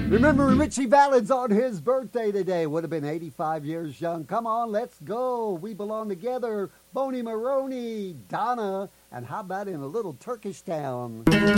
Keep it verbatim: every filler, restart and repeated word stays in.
Remembering Richie Valens on his birthday today. Would have been eighty-five years young. Come on, let's go. We belong together. Boney Maroney, Donna, and how about in a little Turkish town?